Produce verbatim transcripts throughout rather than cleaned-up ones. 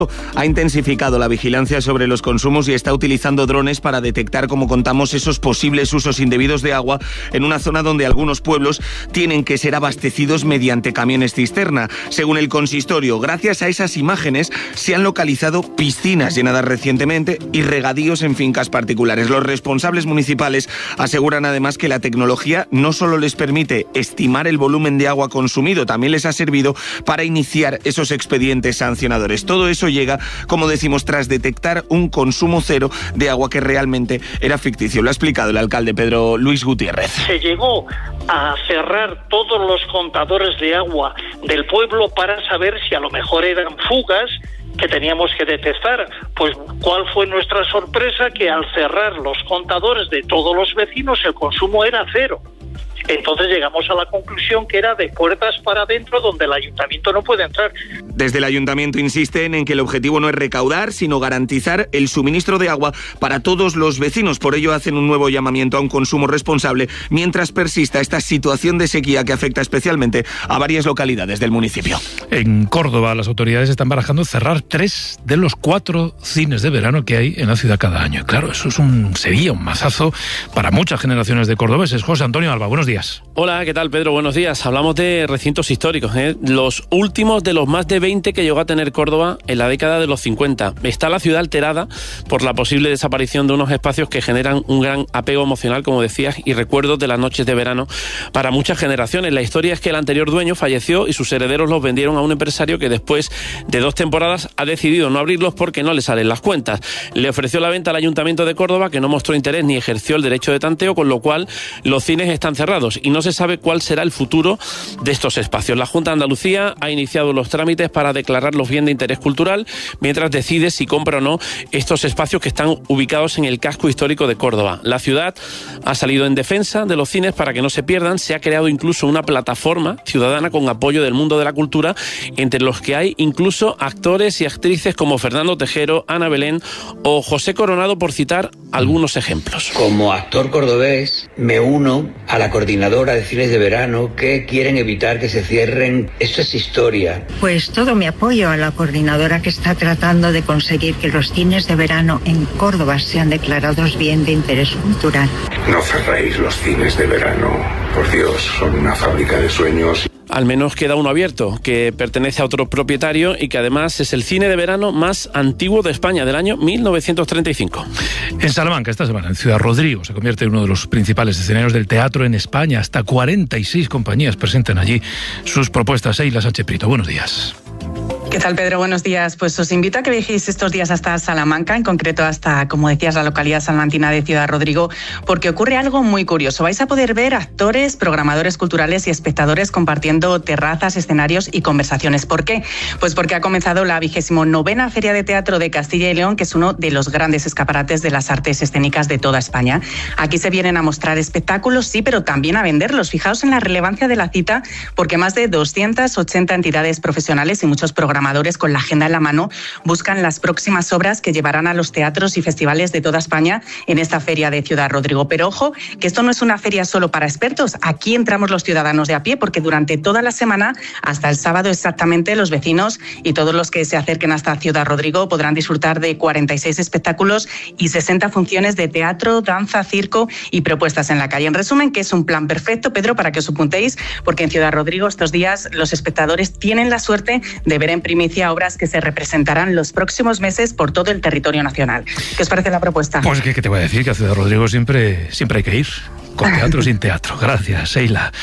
Ha intensificado la vigilancia sobre los consumos y está utilizando drones para detectar, como contamos, esos posibles usos indebidos de agua en una zona donde algunos pueblos tienen que ser abastecidos mediante camiones cisterna. Según el consistorio, gracias a esas imágenes se han localizado piscinas llenadas recientemente y regadíos en fincas particulares. Los responsables municipales aseguran además que la tecnología no solo les permite estimar el volumen de agua consumido, también les ha servido para iniciar esos expedientes sancionadores. Todo eso llega, como decimos, tras detectar un consumo cero de agua que realmente era ficticio. Lo ha explicado el alcalde Pedro Luis Gutiérrez. Se llegó a cerrar todos los contadores de agua del pueblo para saber si a lo mejor eran fugas que teníamos que detectar. Pues, ¿cuál fue nuestra sorpresa? Que al cerrar los contadores de todos los vecinos el consumo era cero. Entonces llegamos a la conclusión que era de puertas para adentro, donde el ayuntamiento no puede entrar. Desde el ayuntamiento insisten en que el objetivo no es recaudar, sino garantizar el suministro de agua para todos los vecinos. Por ello hacen un nuevo llamamiento a un consumo responsable mientras persista esta situación de sequía que afecta especialmente a varias localidades del municipio. En Córdoba las autoridades están barajando cerrar tres de los cuatro cines de verano que hay en la ciudad cada año. Claro, eso es un sería un mazazo para muchas generaciones de cordobeses. José Antonio Alba, buenos días. Hola, ¿qué tal, Pedro? Buenos días. Hablamos de recintos históricos, ¿eh? Los últimos de los más de veinte que llegó a tener Córdoba en la década de los cincuenta. Está la ciudad alterada por la posible desaparición de unos espacios que generan un gran apego emocional, como decías, y recuerdos de las noches de verano para muchas generaciones. La historia es que el anterior dueño falleció y sus herederos los vendieron a un empresario que después de dos temporadas ha decidido no abrirlos porque no le salen las cuentas. Le ofreció la venta al Ayuntamiento de Córdoba, que no mostró interés ni ejerció el derecho de tanteo, con lo cual los cines están cerrados y no se sabe cuál será el futuro de estos espacios. La Junta de Andalucía ha iniciado los trámites para declararlos bien de interés cultural, mientras decide si compra o no estos espacios que están ubicados en el casco histórico de Córdoba. La ciudad ha salido en defensa de los cines para que no se pierdan. Se ha creado incluso una plataforma ciudadana con apoyo del mundo de la cultura, entre los que hay incluso actores y actrices como Fernando Tejero, Ana Belén o José Coronado, por citar algunos ejemplos. Como actor cordobés me uno a la coordinadora de cines de verano que quieren evitar que se cierren. Esto es historia. Pues todo mi apoyo a la coordinadora que está tratando de conseguir que los cines de verano en Córdoba sean declarados bien de interés cultural. No cerréis los cines de verano, por Dios, son una fábrica de sueños. Al menos queda uno abierto, que pertenece a otro propietario y que además es el cine de verano más antiguo de España, del año mil novecientos treinta y cinco. En Salamanca, esta semana, en Ciudad Rodrigo, se convierte en uno de los principales escenarios del teatro en España. Hasta cuarenta y seis compañías presentan allí sus propuestas. Eila Sánchez Prieto, buenos días. ¿Qué tal, Pedro? Buenos días. Pues os invito a que viajéis estos días hasta Salamanca, en concreto hasta, como decías, la localidad salmantina de Ciudad Rodrigo, porque ocurre algo muy curioso. Vais a poder ver actores, programadores culturales y espectadores compartiendo terrazas, escenarios y conversaciones. ¿Por qué? Pues porque ha comenzado la vigésimo novena Feria de Teatro de Castilla y León, que es uno de los grandes escaparates de las artes escénicas de toda España. Aquí se vienen a mostrar espectáculos, sí, pero también a venderlos. Fijaos en la relevancia de la cita, porque más de doscientas ochenta entidades profesionales y muchos programadores con la agenda en la mano buscan las próximas obras que llevarán a los teatros y festivales de toda España en esta feria de Ciudad Rodrigo. Pero ojo, que esto no es una feria solo para expertos. Aquí entramos los ciudadanos de a pie, porque durante toda la semana, hasta el sábado exactamente, los vecinos y todos los que se acerquen hasta Ciudad Rodrigo podrán disfrutar de cuarenta y seis espectáculos y sesenta funciones de teatro, danza, circo y propuestas en la calle. En resumen, que es un plan perfecto, Pedro, para que os apuntéis, porque en Ciudad Rodrigo estos días los espectadores tienen la suerte de ver en primicia obras que se representarán los próximos meses por todo el territorio nacional. ¿Qué os parece la propuesta? Pues ¿qué, qué te voy a decir? Que a Ciudad Rodrigo siempre, siempre hay que ir. Con teatro sin teatro. Gracias, Eila.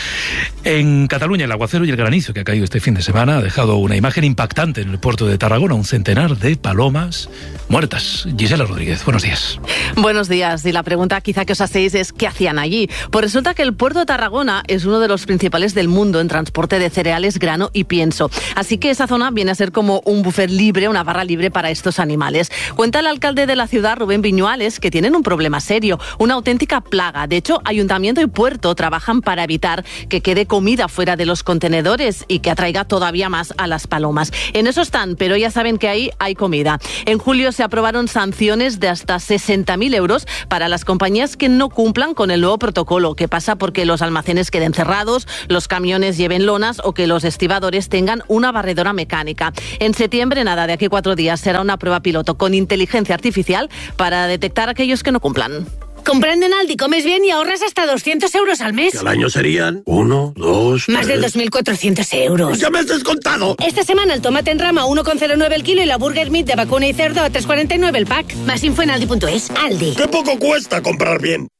En Cataluña, el aguacero y el granizo que ha caído este fin de semana ha dejado una imagen impactante en el puerto de Tarragona. Un centenar de palomas muertas. Gisela Rodríguez, buenos días. Buenos días. Y la pregunta quizá que os hacéis es ¿qué hacían allí? Pues resulta que el puerto de Tarragona es uno de los principales del mundo en transporte de cereales, grano y pienso. Así que esa zona viene a ser como un buffet libre, una barra libre para estos animales. Cuenta el alcalde de la ciudad, Rubén Viñuales, que tienen un problema serio, una auténtica plaga. De hecho, Ayuntamiento y Puerto trabajan para evitar que quede comida fuera de los contenedores y que atraiga todavía más a las palomas. En eso están, pero ya saben que ahí hay comida. En julio se aprobaron sanciones de hasta sesenta mil euros para las compañías que no cumplan con el nuevo protocolo, que pasa porque los almacenes queden cerrados, los camiones lleven lonas o que los estibadores tengan una barredora mecánica. Bélgica. En septiembre, nada, de aquí a cuatro días, será una prueba piloto con inteligencia artificial para detectar a aquellos que no cumplan. Comprando en Aldi comes bien y ahorras hasta doscientos euros al mes. Que al año serían uno, dos, Más de dos mil cuatrocientos euros. ¡Ya me has descontado! Esta semana el tomate en rama a uno coma cero nueve el kilo y la burger meat de vacuna y cerdo a tres coma cuarenta y nueve el pack. Más info en aldi punto es. Aldi. ¡Qué poco cuesta comprar bien!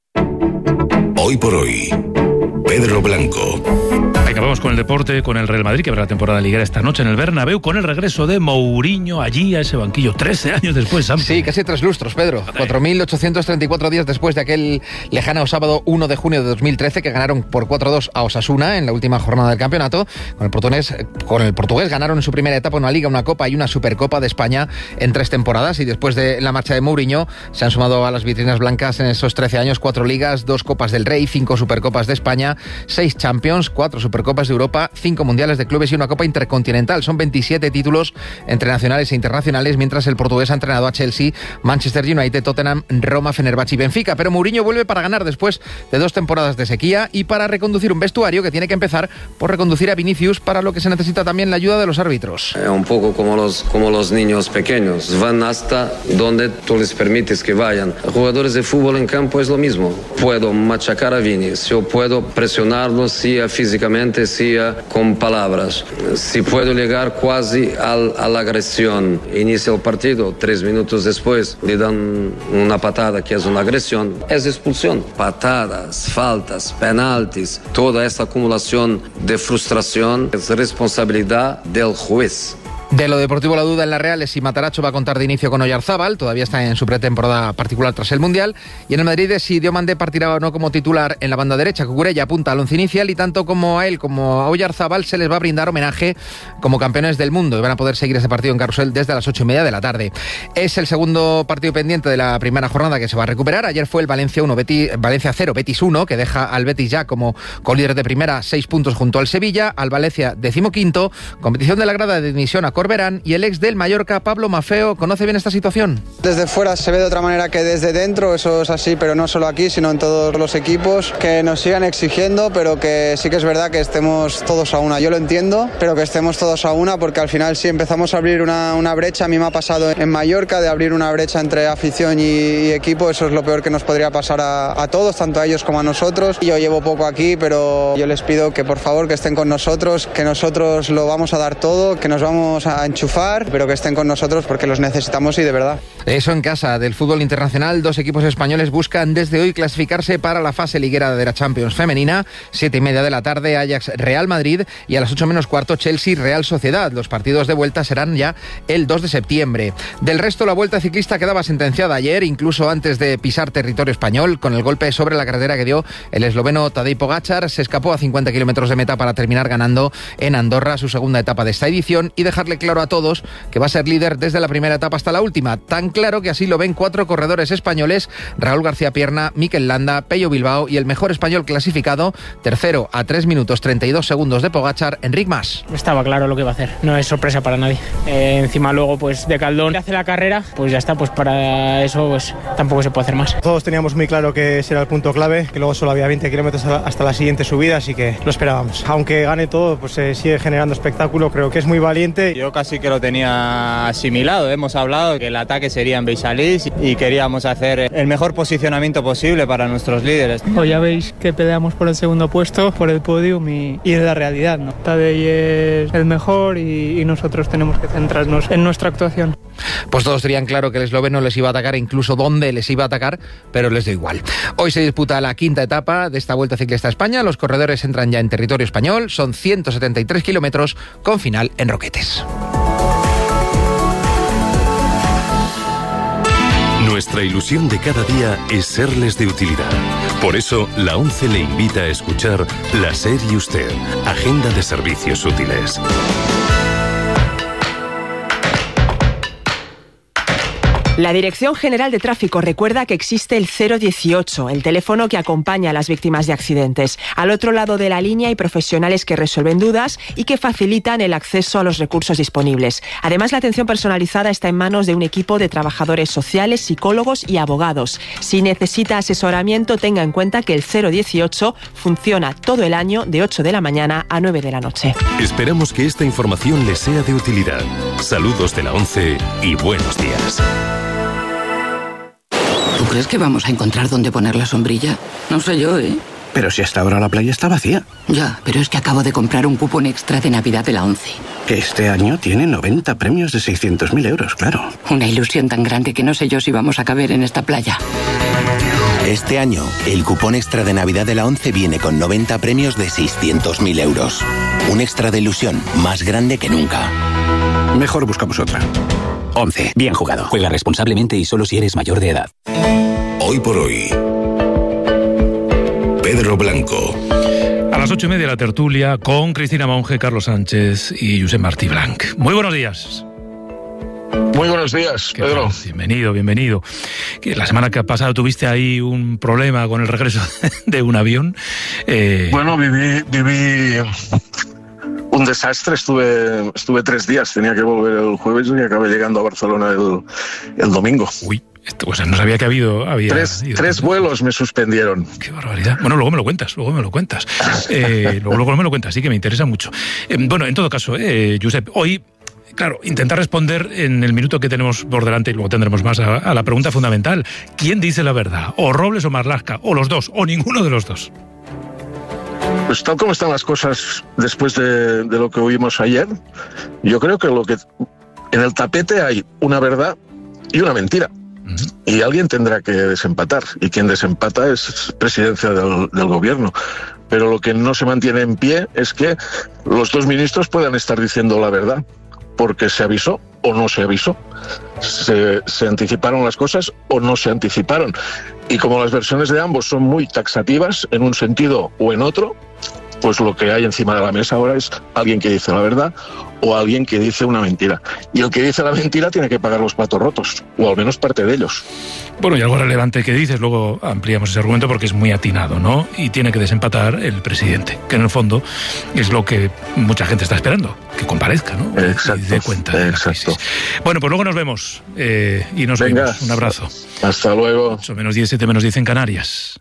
Hoy por hoy, Pedro Blanco. Acabamos con el deporte, con el Real Madrid, que habrá la temporada liguera esta noche en el Bernabéu, con el regreso de Mourinho allí a ese banquillo, trece años después, Sam. Sí, casi tres lustros, Pedro. cuatro mil ochocientos treinta y cuatro días después de aquel lejano sábado uno de junio de dos mil trece, que ganaron por cuatro a dos a Osasuna en la última jornada del campeonato. Con el portugués, con el portugués ganaron en su primera etapa una Liga, una Copa y una Supercopa de España en tres temporadas, y después de la marcha de Mourinho se han sumado a las vitrinas blancas en esos trece años cuatro Ligas, dos Copas del Rey, cinco Supercopas de España, seis Champions, cuatro Supercopas de Europa, cinco Mundiales de Clubes y una Copa Intercontinental. Son veintisiete títulos entre nacionales e internacionales, mientras el portugués ha entrenado a Chelsea, Manchester United, Tottenham, Roma, Fenerbahce y Benfica. Pero Mourinho vuelve para ganar después de dos temporadas de sequía y para reconducir un vestuario que tiene que empezar por reconducir a Vinicius, para lo que se necesita también la ayuda de los árbitros. Es un poco como los, como los niños pequeños, van hasta donde tú les permites que vayan. Jugadores de fútbol en campo es lo mismo. Puedo machacar a Vini, yo puedo presionarlo, sea físicamente, sea con palabras. Si puedo llegar casi al, a la agresión, inicia el partido, tres minutos después le dan una patada que es una agresión, es expulsión. Patadas, faltas, penaltis, toda esta acumulación de frustración es responsabilidad del juez. De lo deportivo, la duda en la Real es si Matarazzo va a contar de inicio con Oyarzábal, todavía está en su pretemporada particular tras el Mundial, y en el Madrid es si Diomande partirá o no como titular en la banda derecha. Cucurella apunta al once inicial y tanto como a él como a Oyarzábal se les va a brindar homenaje como campeones del mundo y van a poder seguir ese partido en Carrusel desde las ocho y media de la tarde. Es el segundo partido pendiente de la primera jornada que se va a recuperar. Ayer fue el Valencia uno, Betis, Valencia cero, Betis uno, que deja al Betis ya como colíder de primera, seis puntos junto al Sevilla, al Valencia decimoquinto, competición de la grada de admisión a Corberán, y el ex del Mallorca, Pablo Maffeo, conoce bien esta situación. Desde fuera se ve de otra manera que desde dentro, eso es así, pero no solo aquí, sino en todos los equipos, que nos sigan exigiendo, pero que sí que es verdad que estemos todos a una. Yo lo entiendo, pero que estemos todos a una, porque al final si empezamos a abrir una, una brecha, a mí me ha pasado en Mallorca, de abrir una brecha entre afición y, y equipo, eso es lo peor que nos podría pasar a, a todos, tanto a ellos como a nosotros. Yo llevo poco aquí, pero yo les pido que por favor que estén con nosotros, que nosotros lo vamos a dar todo, que nos vamos a enchufar, pero que estén con nosotros porque los necesitamos y de verdad. Eso en casa del fútbol internacional, dos equipos españoles buscan desde hoy clasificarse para la fase liguera de la Champions femenina. Siete y media de la tarde, Ajax Real Madrid, y a las ocho menos cuarto, Chelsea Real Sociedad. Los partidos de vuelta serán ya el dos de septiembre. Del resto, la Vuelta Ciclista quedaba sentenciada ayer, incluso antes de pisar territorio español, con el golpe sobre la carretera que dio el esloveno Tadej Pogačar. Se escapó a cincuenta kilómetros de meta para terminar ganando en Andorra su segunda etapa de esta edición y dejarle claro a todos que va a ser líder desde la primera etapa hasta la última. Tan claro que así lo ven cuatro corredores españoles: Raúl García Pierna, Mikel Landa, Pello Bilbao y el mejor español clasificado, tercero a tres minutos treinta y dos segundos de Pogačar, Enric Mas. Estaba claro lo que iba a hacer, no es sorpresa para nadie. Eh, encima luego pues de Caldón hace la carrera, pues ya está, pues para eso pues tampoco se puede hacer más. Todos teníamos muy claro que ese era el punto clave, que luego solo había veinte kilómetros hasta la siguiente subida, así que lo esperábamos. Aunque gane todo, pues se sigue generando espectáculo, creo que es muy valiente. Yo casi que lo tenía asimilado, hemos hablado que el ataque sería en Beisalís y queríamos hacer el mejor posicionamiento posible para nuestros líderes. Hoy ya veis que peleamos por el segundo puesto, por el podium y, y es la realidad, ¿no? Tadej es el mejor y, y nosotros tenemos que centrarnos en nuestra actuación. Pues todos tenían claro que el esloveno les iba a atacar, incluso dónde les iba a atacar, pero les dio igual. Hoy se disputa la quinta etapa de esta Vuelta Ciclista a España. Los corredores entran ya en territorio español, son ciento setenta y tres kilómetros con final en Roquetes. Nuestra ilusión de cada día es serles de utilidad. Por eso, la ONCE le invita a escuchar La SER y Usted, Agenda de Servicios Útiles. La Dirección General de Tráfico recuerda que existe el cero dieciocho, el teléfono que acompaña a las víctimas de accidentes. Al otro lado de la línea hay profesionales que resuelven dudas y que facilitan el acceso a los recursos disponibles. Además, la atención personalizada está en manos de un equipo de trabajadores sociales, psicólogos y abogados. Si necesita asesoramiento, tenga en cuenta que el cero dieciocho funciona todo el año de ocho de la mañana a nueve de la noche. Esperamos que esta información les sea de utilidad. Saludos de la ONCE y buenos días. ¿Tú crees que vamos a encontrar dónde poner la sombrilla? No sé yo, ¿eh? Pero si hasta ahora la playa está vacía. Ya, pero es que acabo de comprar un cupón extra de Navidad de la ONCE. Que este año tiene noventa premios de seiscientos mil euros, claro. Una ilusión tan grande que no sé yo si vamos a caber en esta playa. Este año, el cupón extra de Navidad de la ONCE viene con noventa premios de seiscientos mil euros. Un extra de ilusión más grande que nunca. Mejor buscamos otra. ONCE, bien jugado. Juega responsablemente y solo si eres mayor de edad. Hoy por hoy, Pedro Blanco. A las ocho y media la tertulia con Cristina Monge, Carlos Sánchez y Josep Martí Blanc. Muy buenos días. Muy buenos días, Qué Pedro. Tal? Bienvenido, bienvenido. Que la semana que ha pasado tuviste ahí un problema con el regreso de un avión. Eh... Bueno, viví, viví un desastre. Estuve, estuve tres días. Tenía que volver el jueves y acabé llegando a Barcelona el, el domingo. Uy. O sea, no sabía que ha habido... Había tres tres vuelos me suspendieron. Qué barbaridad. Bueno, luego me lo cuentas, luego me lo cuentas. Eh, luego, luego me lo cuentas, sí que me interesa mucho. Eh, bueno, en todo caso, eh, Josep, hoy... Claro, intentar responder en el minuto que tenemos por delante, y luego tendremos más, a, a la pregunta fundamental. ¿Quién dice la verdad? ¿O Robles o Marlaska? ¿O los dos? ¿O ninguno de los dos? Pues tal como están las cosas después de, de lo que oímos ayer, yo creo que lo que en el tapete hay una verdad y una mentira. Uh-huh. Y alguien tendrá que desempatar. Y quien desempata es presidencia del, del gobierno. Pero lo que no se mantiene en pie es que los dos ministros puedan estar diciendo la verdad. Porque se avisó o no se avisó. Se, se anticiparon las cosas o no se anticiparon. Y como las versiones de ambos son muy taxativas en un sentido o en otro, pues lo que hay encima de la mesa ahora es alguien que dice la verdad o alguien que dice una mentira. Y el que dice la mentira tiene que pagar los platos rotos, o al menos parte de ellos. Bueno, y algo relevante que dices, luego ampliamos ese argumento porque es muy atinado, ¿no? Y tiene que desempatar el presidente, que en el fondo es lo que mucha gente está esperando, que comparezca, ¿no? Exacto. Y dé cuenta. Exacto. Bueno, pues luego nos vemos eh, y nos Venga, vemos. Un abrazo. Hasta luego. ocho menos diez, siete menos diez en Canarias.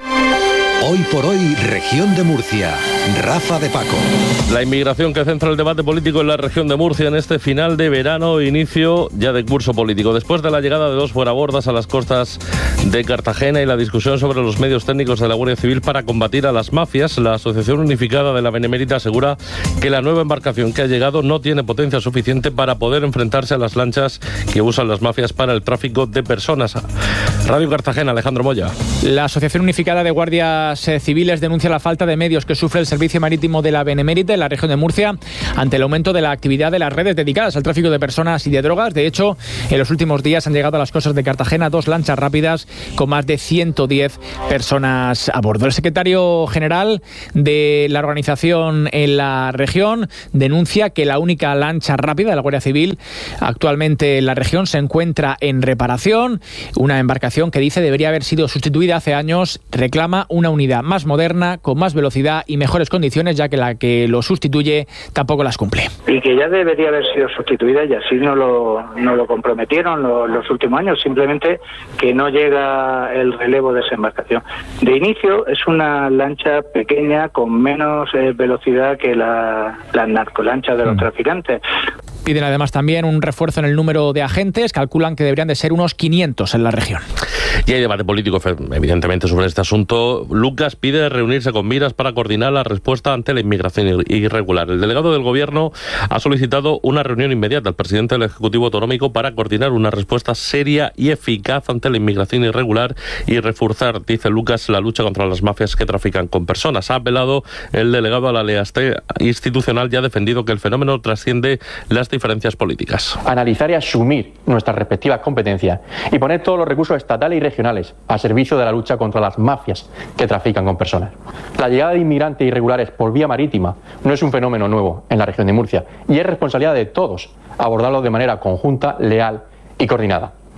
Hoy por hoy, región de Murcia. Rafa de Paco. La inmigración que centra el debate político en la región de Murcia en este final de verano, inicio ya de curso político. Después de la llegada de dos fuerabordas a las costas de Cartagena y la discusión sobre los medios técnicos de la Guardia Civil para combatir a las mafias, la Asociación Unificada de la Benemérita asegura que la nueva embarcación que ha llegado no tiene potencia suficiente para poder enfrentarse a las lanchas que usan las mafias para el tráfico de personas. Radio Cartagena, Alejandro Moya. La Asociación Unificada de Guardias Civiles denuncia la falta de medios que sufre el Servicio Marítimo de la Benemérita en la región de Murcia ante el aumento de la actividad de las redes dedicadas al tráfico de personas y de drogas. De hecho, en los últimos días han llegado a las costas de Cartagena dos lanchas rápidas con más de ciento diez personas a bordo. El secretario general de la organización en la región denuncia que la única lancha rápida de la Guardia Civil actualmente en la región se encuentra en reparación. Una embarcación que dice debería haber sido sustituida hace años. Reclama una unidad más moderna, con más velocidad y mejores condiciones, ya que la que lo sustituye tampoco las cumple. Y que ya debería haber sido sustituida y así no lo, no lo comprometieron los, los últimos años, simplemente que no llega el relevo de esa embarcación. De inicio es una lancha pequeña con menos eh, velocidad que la, las narcolanchas de los mm. traficantes. Piden además también un refuerzo en el número de agentes, calculan que deberían de ser unos quinientos en la región. Y hay debate político, evidentemente, sobre este asunto. Lucas pide reunirse con Miras para coordinar la respuesta ante la inmigración irregular. El delegado del Gobierno ha solicitado una reunión inmediata al presidente del Ejecutivo Autonómico para coordinar una respuesta seria y eficaz ante la inmigración irregular y reforzar, dice Lucas, la lucha contra las mafias que trafican con personas. Ha apelado el delegado a la lealtad institucional y ha defendido que el fenómeno trasciende las diferencias políticas. Analizar y asumir nuestras respectivas competencias y poner todos los recursos estatales y regionales a servicio de la lucha contra las mafias que trafican con personas. La llegada de inmigrantes irregulares por vía marítima no es un fenómeno nuevo en la región de Murcia y es responsabilidad de todos abordarlo de manera conjunta, leal y coordinada.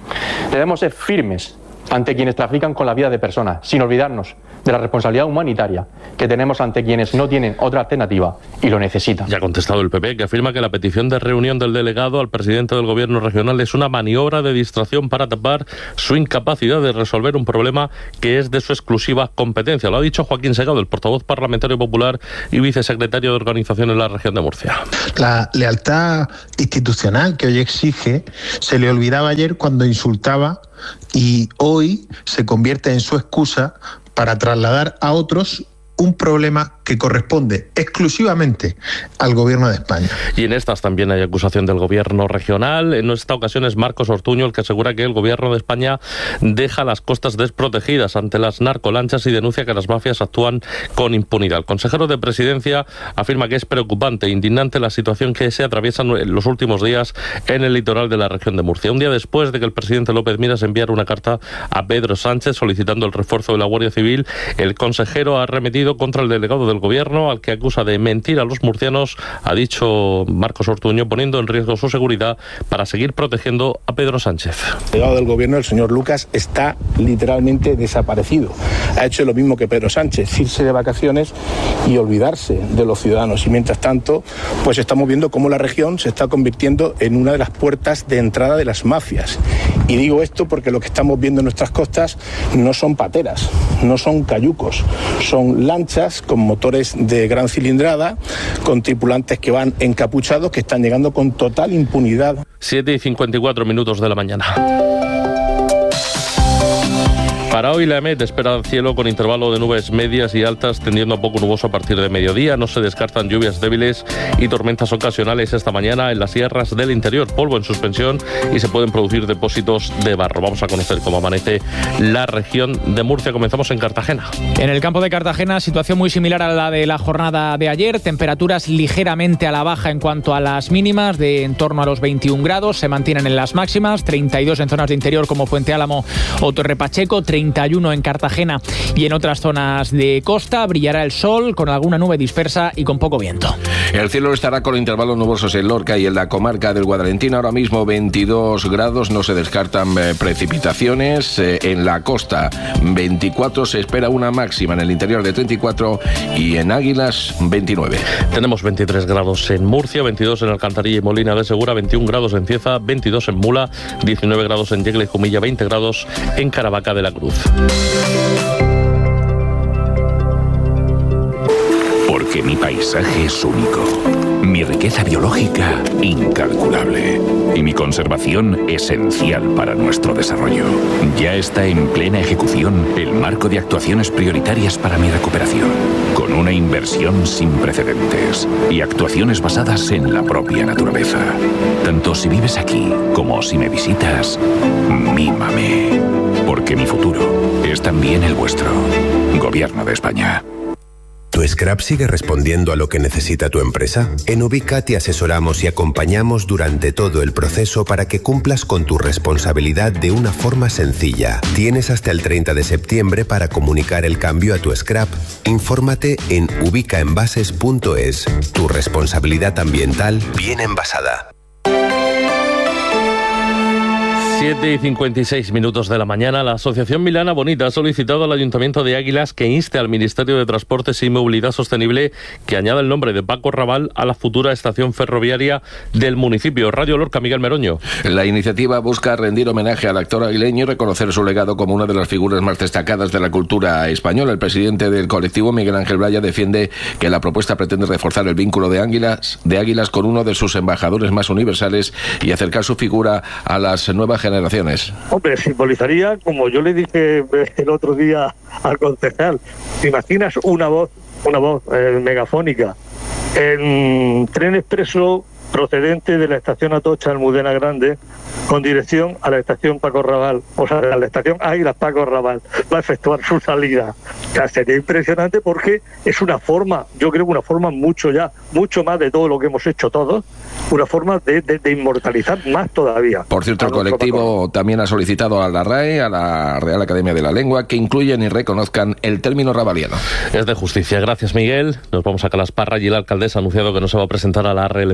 Debemos ser firmes ante quienes trafican con la vida de personas, sin olvidarnos de la responsabilidad humanitaria que tenemos ante quienes no tienen otra alternativa y lo necesitan. Ya ha contestado el P P, que afirma que la petición de reunión del delegado al presidente del gobierno regional es una maniobra de distracción para tapar su incapacidad de resolver un problema que es de su exclusiva competencia. Lo ha dicho Joaquín Segado, el portavoz parlamentario popular y vicesecretario de Organización en la región de Murcia. La lealtad institucional que hoy exige se le olvidaba ayer cuando insultaba y hoy se convierte en su excusa para trasladar a otros un problema que corresponde exclusivamente al Gobierno de España. Y en estas también hay acusación del Gobierno regional. En esta ocasión es Marcos Ortuño el que asegura que el Gobierno de España deja las costas desprotegidas ante las narcolanchas y denuncia que las mafias actúan con impunidad. El consejero de Presidencia afirma que es preocupante e indignante la situación que se atraviesa en los últimos días en el litoral de la región de Murcia. Un día después de que el presidente López Miras enviara una carta a Pedro Sánchez solicitando el refuerzo de la Guardia Civil, el consejero ha arremetido contra el delegado del Gobierno, al que acusa de mentir a los murcianos, ha dicho Marcos Ortuño, poniendo en riesgo su seguridad para seguir protegiendo a Pedro Sánchez. El delegado del Gobierno, el señor Lucas, está literalmente desaparecido. Ha hecho lo mismo que Pedro Sánchez, irse de vacaciones y olvidarse de los ciudadanos. Y mientras tanto, pues estamos viendo cómo la región se está convirtiendo en una de las puertas de entrada de las mafias. Y digo esto porque lo que estamos viendo en nuestras costas no son pateras, no son cayucos, son lanchas con motores de gran cilindrada, con tripulantes que van encapuchados, que están llegando con total impunidad. siete y cincuenta y cuatro minutos de la mañana. Para hoy la EMET espera cielo con intervalo de nubes medias y altas tendiendo a poco nuboso a partir de mediodía. No se descartan lluvias débiles y tormentas ocasionales esta mañana en las sierras del interior. Polvo en suspensión y se pueden producir depósitos de barro. Vamos a conocer cómo amanece la región de Murcia. Comenzamos en Cartagena. En el campo de Cartagena, situación muy similar a la de la jornada de ayer. Temperaturas ligeramente a la baja en cuanto a las mínimas, de en torno a los veintiún grados. Se mantienen en las máximas, treinta y dos en zonas de interior como Fuente Álamo o Torre Pacheco, treinta y uno en Cartagena y en otras zonas de costa. Brillará el sol con alguna nube dispersa y con poco viento. El cielo estará con intervalos nubosos en Lorca y en la comarca del Guadalentín. Ahora mismo veintidós grados, no se descartan eh, precipitaciones. Eh, en la costa veinticuatro, se espera una máxima en el interior de treinta y cuatro y en Águilas veintinueve. Tenemos veintitrés grados en Murcia, veintidós en Alcantarilla y Molina de Segura, veintiún grados en Cieza, veintidós en Mula, diecinueve grados en Yegla y Jumilla, veinte grados en Caravaca de la Cruz. Porque mi paisaje es único, mi riqueza biológica incalculable y mi conservación esencial para nuestro desarrollo. Ya está en plena ejecución el marco de actuaciones prioritarias para mi recuperación, con una inversión sin precedentes y actuaciones basadas en la propia naturaleza. Tanto si vives aquí como si me visitas, mímame, porque mi futuro es también el vuestro. Gobierno de España. ¿Tu scrap sigue respondiendo a lo que necesita tu empresa? En Ubica te asesoramos y acompañamos durante todo el proceso para que cumplas con tu responsabilidad de una forma sencilla. Tienes hasta el treinta de septiembre para comunicar el cambio a tu scrap. Infórmate en ubicaenvases punto es. Tu responsabilidad ambiental bien envasada. siete y cincuenta y seis minutos de la mañana, la Asociación Milana Bonita ha solicitado al Ayuntamiento de Águilas que inste al Ministerio de Transportes y Movilidad Sostenible que añada el nombre de Paco Raval a la futura estación ferroviaria del municipio. Radio Lorca, Miguel Meroño. La iniciativa busca rendir homenaje al actor aguileño y reconocer su legado como una de las figuras más destacadas de la cultura española. El presidente del colectivo, Miguel Ángel Braya, defiende que la propuesta pretende reforzar el vínculo de Águilas, de Águilas con uno de sus embajadores más universales y acercar su figura a las nuevas generaciones. generaciones. Hombre, simbolizaría, como yo le dije el otro día al concejal, ¿te imaginas una voz, una voz eh, megafónica en tren expreso procedente de la estación Atocha Almudena Grande con dirección a la estación Paco Raval, o sea, a la estación Águilas Paco Raval, va a efectuar su salida? Ya sería impresionante porque es una forma, yo creo que una forma mucho ya, mucho más de todo lo que hemos hecho todos, una forma de, de, de inmortalizar más todavía. Por cierto, el colectivo también ha solicitado a la R A E, a la Real Academia de la Lengua, que incluyan y reconozcan el término rabaliano. Es de justicia. Gracias, Miguel. Nos vamos a Calasparra y la alcaldesa ha anunciado que no se va a presentar a la reelección en dos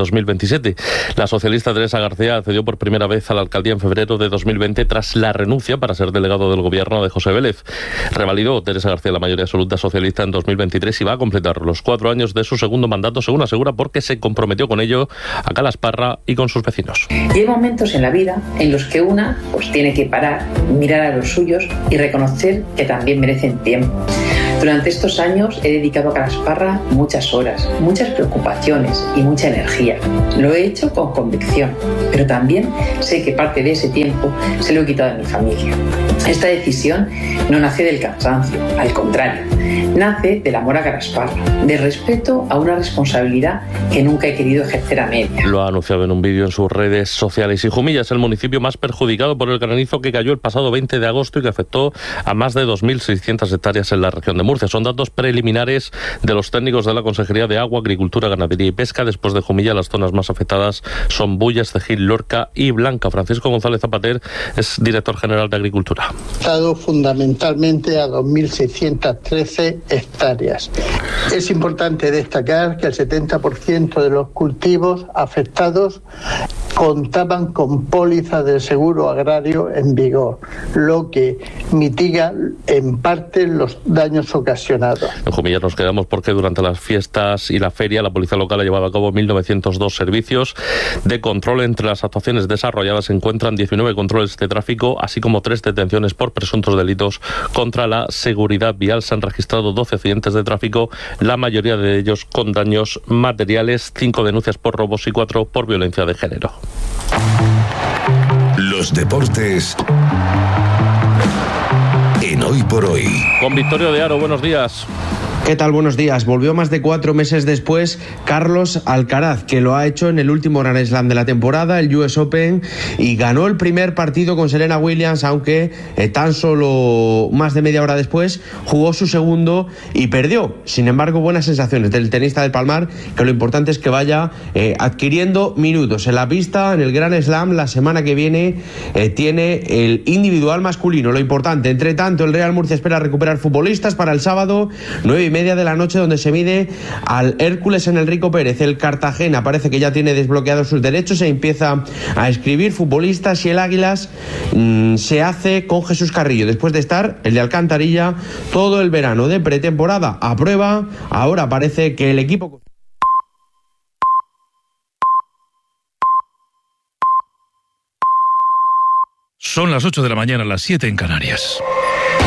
dos mil veintisiete. La socialista Teresa García accedió por primera vez a la alcaldía en febrero de dos mil veinte tras la renuncia para ser delegado del gobierno de José Vélez. Revalidó Teresa García la mayoría absoluta socialista en dos mil veintitrés y va a completar los cuatro años de su segundo mandato, según asegura, porque se comprometió con ello a Calasparra y con sus vecinos. Y hay momentos en la vida en los que una pues tiene que parar, mirar a los suyos y reconocer que también merecen tiempo. Durante estos años he dedicado a Calasparra muchas horas, muchas preocupaciones y mucha energía. Lo he hecho con convicción, pero también sé que parte de ese tiempo se lo he quitado a mi familia. Esta decisión no nace del cansancio, al contrario, nace del amor a Calasparra, de respeto a una responsabilidad que nunca he querido ejercer a medias. Lo ha anunciado en un vídeo en sus redes sociales. Y Jumilla es el municipio más perjudicado por el granizo que cayó el pasado veinte de agosto y que afectó a más de dos mil seiscientas hectáreas en la región de Murcia. Son datos preliminares de los técnicos de la Consejería de Agua, Agricultura, Ganadería y Pesca. Después de Jumilla, las zonas más afectadas son Bullas, Cegil, Lorca y Blanca. Francisco González Zapater es director general de Agricultura. Afectado fundamentalmente a dos mil seiscientas trece hectáreas. Es importante destacar que el setenta por ciento de los cultivos afectados contaban con póliza de seguro agrario en vigor, lo que mitiga en parte los daños ocasionados. En Jumilla nos quedamos porque durante las fiestas y la feria la policía local ha llevado a cabo mil novecientos dos servicios de control. Entre las actuaciones desarrolladas se encuentran diecinueve controles de tráfico, así como tres detenciones por presuntos delitos contra la seguridad vial. Se han registrado doce accidentes de tráfico, la mayoría de ellos con daños materiales, cinco denuncias por robos y cuatro por violencia de género. Los deportes en Hoy por Hoy. Con Victorio de Aro, buenos días. ¿Qué tal? Buenos días. Volvió más de cuatro meses después Carlos Alcaraz, que lo ha hecho en el último Grand Slam de la temporada, el U S Open, y ganó el primer partido con Serena Williams, aunque eh, tan solo más de media hora después jugó su segundo y perdió. Sin embargo, buenas sensaciones del tenista del Palmar, que lo importante es que vaya eh, adquiriendo minutos en la pista. En el Grand Slam la semana que viene eh, tiene el individual masculino, lo importante. Entre tanto, el Real Murcia espera recuperar futbolistas para el sábado, nueve y media de la noche, donde se mide al Hércules en Enrico Pérez. El Cartagena parece que ya tiene desbloqueados sus derechos e empieza a escribir futbolistas, y el Águilas mmm, se hace con Jesús Carrillo, después de estar el de Alcantarilla todo el verano de pretemporada a prueba. Ahora parece que el equipo... Son las ocho de la mañana, las siete en Canarias.